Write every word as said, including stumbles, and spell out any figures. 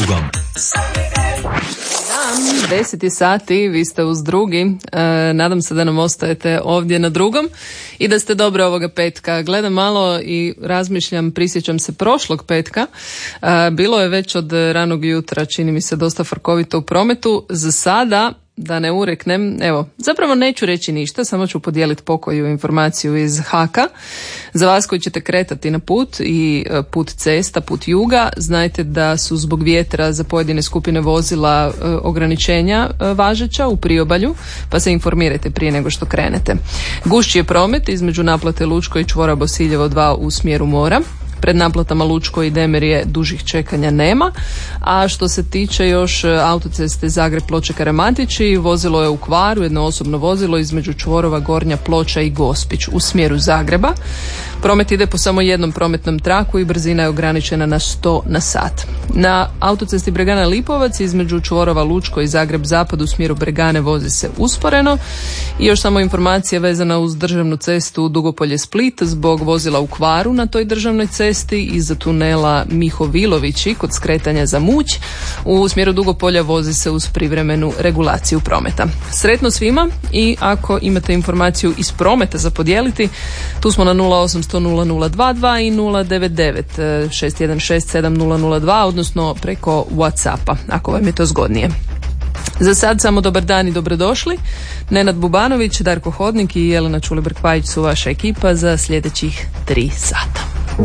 drugom. deset je sati, vi ste uz drugi. E, nadam se da nam ostajete ovdje na drugom i da ste dobro ovoga petka. Gledam malo i razmišljam, prisjećam se prošlog petka. E, bilo je već od ranog jutra, čini mi se, dosta frkovito u prometu. Za sada, da ne ureknem, evo, zapravo neću reći ništa, samo ću podijeliti pokoju informaciju iz Haka. Za vas koji ćete kretati na put i put cesta, put juga, znajte da su zbog vjetra za pojedine skupine vozila e, ograničenja e, važeća u priobalju, pa se informirajte prije nego što krenete. Gušći je promet između naplate Lučko i čvora Bosiljevo dva u smjeru mora. Pred naplatama Lučko i Demerije dužih čekanja nema, a što se tiče još autoceste Zagreb-Ploče-Karamatići, vozilo je u kvaru, jedno osobno vozilo između čvorova Gornja Ploča i Gospić u smjeru Zagreba. Promet ide po samo jednom prometnom traku i brzina je ograničena na sto na sat. Na autocesti Bregana-Lipovac između čvorova Lučko i Zagreb-Zapad u smjeru Bregane vozi se usporeno. I još samo informacija vezana uz državnu cestu Dugopolje-Split zbog vozila u kvaru na toj državnoj cesti iza tunela Mihovilovići kod skretanja za Muć. U smjeru Dugopolja vozi se uz privremenu regulaciju prometa. Sretno svima i ako imate informaciju iz prometa za podijeliti, tu smo na nula osamsto nula nula dva dva i nula devet devet šest jedan šest sedam nula nula dva, odnosno preko WhatsAppa, ako vam je to zgodnije. Za sad samo dobar dan i dobrodošli. Nenad Bubanović, Darko Hodnik i Jelena Čulibrk-Pajić su vaša ekipa za sljedećih tri sata.